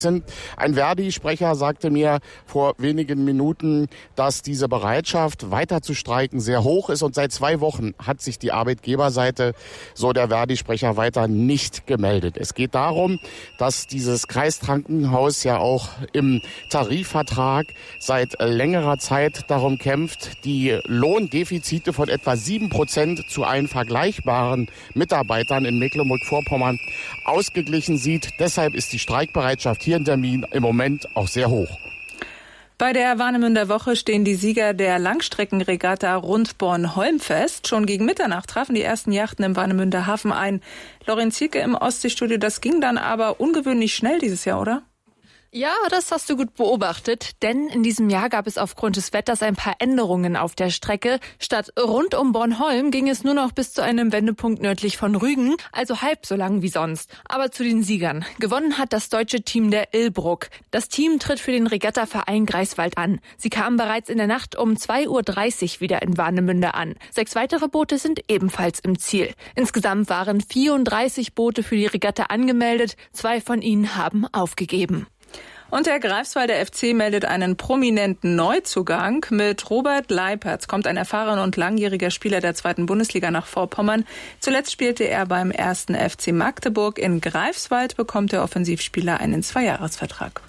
Ein Verdi-Sprecher sagte mir vor wenigen Minuten, dass diese Bereitschaft, weiter zu streiken, sehr hoch ist. Und seit 2 Wochen hat sich die Arbeitgeberseite, so der Verdi-Sprecher, weiter nicht gemeldet. Es geht darum, dass dieses Kreiskrankenhaus ja auch im Tarifvertrag seit längerer Zeit darum kämpft, die Lohndefizite von etwa 7% zu allen vergleichbaren Mitarbeitern in Mecklenburg-Vorpommern ausgeglichen sieht. Deshalb ist die Streikbereitschaft hier in Termin im Moment auch sehr hoch. Bei der Warnemünder Woche stehen die Sieger der Langstreckenregatta rund Bornholm fest. Schon gegen Mitternacht trafen die ersten Yachten im Warnemünder Hafen ein. Lorenz Zielke im Ostseestudio, das ging dann aber ungewöhnlich schnell dieses Jahr, oder? Ja, das hast du gut beobachtet, denn in diesem Jahr gab es aufgrund des Wetters ein paar Änderungen auf der Strecke. Statt rund um Bornholm ging es nur noch bis zu einem Wendepunkt nördlich von Rügen, also halb so lang wie sonst. Aber zu den Siegern. Gewonnen hat das deutsche Team der Illbruck. Das Team tritt für den Regattaverein Greifswald an. Sie kamen bereits in der Nacht um 2:30 Uhr wieder in Warnemünde an. 6 weitere Boote sind ebenfalls im Ziel. Insgesamt waren 34 Boote für die Regatta angemeldet. 2 von ihnen haben aufgegeben. Und der Greifswalder FC meldet einen prominenten Neuzugang. Mit Robert Leipertz kommt ein erfahrener und langjähriger Spieler der 2. Bundesliga nach Vorpommern. Zuletzt spielte er beim 1. FC Magdeburg. In Greifswald bekommt der Offensivspieler einen 2-Jahres-Vertrag.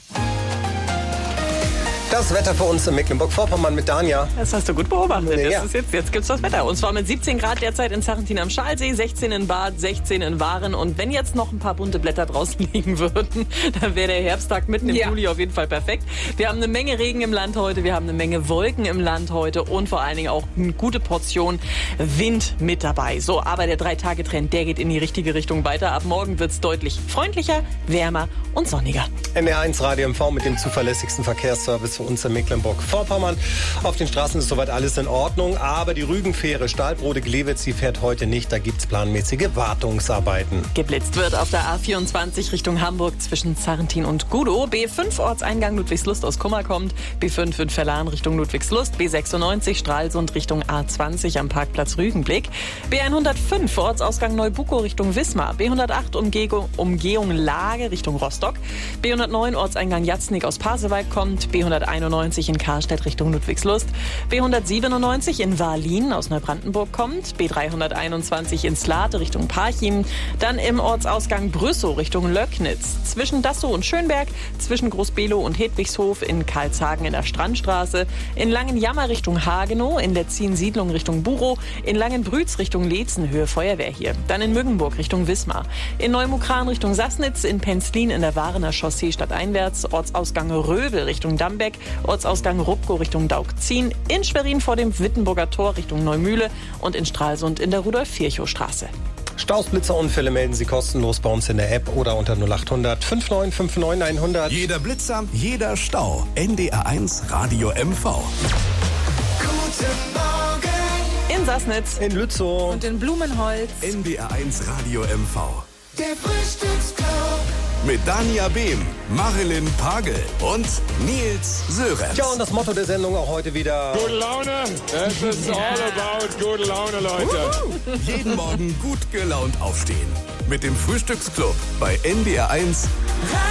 Das Wetter für uns in Mecklenburg-Vorpommern mit Dania. Das hast du gut beobachtet. Ja. Jetzt gibt's das Wetter. Und zwar mit 17 Grad derzeit in Sarrentin am Schalsee, 16 in Bad, 16 in Waren. Und wenn jetzt noch ein paar bunte Blätter draußen liegen würden, dann wäre der Herbsttag mitten im Juli auf jeden Fall perfekt. Wir haben eine Menge Regen im Land heute, wir haben eine Menge Wolken im Land heute und vor allen Dingen auch eine gute Portion Wind mit dabei. So, aber der 3-Tage-Trend, der geht in die richtige Richtung weiter. Ab morgen wird's deutlich freundlicher, wärmer und sonniger. NDR1 Radio MV mit dem zuverlässigsten Verkehrsservice für uns in Mecklenburg-Vorpommern. Auf den Straßen ist soweit alles in Ordnung, aber die Rügenfähre Stahlbrode-Glewitz, die fährt heute nicht. Da gibt's planmäßige Wartungsarbeiten. Geblitzt wird auf der A24 Richtung Hamburg zwischen Sarrentin und Gudow. B5 Ortseingang Ludwigslust aus Kummer kommt. B5 in Verlan Richtung Ludwigslust. B96 Stralsund Richtung A20 am Parkplatz Rügenblick. B105 Ortsausgang Neubukow Richtung Wismar. B108 Umgehung Lage Richtung Rostock. B109 Ortseingang Jatznik aus Pasewalk kommt. B191 in Karstedt Richtung Ludwigslust. B197 in Wahllin aus Neubrandenburg kommt. B321 in Slate Richtung Parchim. Dann im Ortsausgang Brüssow Richtung Löcknitz. Zwischen Dassow und Schönberg. Zwischen Großbelow und Hedwigshof in Karlshagen in der Strandstraße. In Langenjammer Richtung Hagenow. In der Ziensiedlung Richtung Burow. In Langenbrütz Richtung Leetzen, Höhe Feuerwehr hier. Dann in Müggenburg Richtung Wismar. In Neumukran Richtung Sassnitz. In Penzlin in der Warener Chaussee stadteinwärts. Ortsausgang Röbel Richtung Dambeck. Ortsausgang Rupkow Richtung Daugzien. In Schwerin vor dem Wittenburger Tor Richtung Neumühle. Und in Stralsund in der Rudolf-Virchow-Straße. Staus, Blitzer, Unfälle melden Sie kostenlos bei uns in der App oder unter 0800 5959 100. Jeder Blitzer, jeder Stau. NDR1 Radio MV. Guten Morgen. In Sassnitz. In Lützow. Und in Blumenholz. NDR1 Radio MV. Der Frühstücksclub. Mit Dania Behm, Marilyn Pagel und Nils Sörenz. Tja, und das Motto der Sendung auch heute wieder: Gute Laune. Es ist all about gute Laune, Leute. Jeden Morgen gut gelaunt aufstehen. Mit dem Frühstücksclub bei NDR1